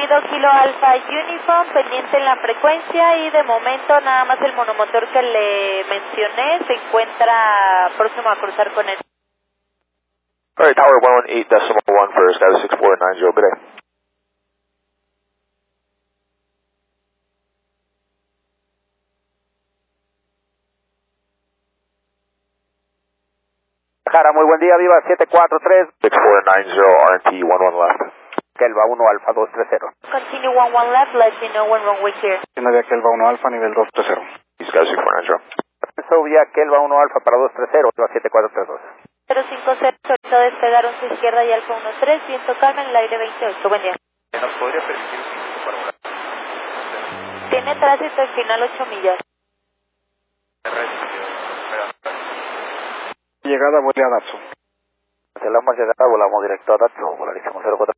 Recibido Kilo Alpha Uniform, pendiente en la frecuencia y de momento nada más el monomotor que le mencioné se encuentra próximo a cruzar con él. Alright, Tower 118.1 for Sky 6490, good day. Jara, muy buen día, viva 743. 6490, RNT 11 left. Kelva 1 Alfa 230. Continue 11 left, let me know when runway clear. Vía Kelva 1 Alfa, nivel 230. Sky 6490. Eso vía Kelva 1 Alfa para 230, viva 7432. 050, solito despegar 11 izquierda y Alfa 13, viento calma en el aire 28, buen día. ¿Nos podría permitir un minuto para volar? Tiene tránsito en final 8 millas. Llegada, vuelve a Datsun. Hacia la más llegada, volamos directo a Datsun, volarísimo 04.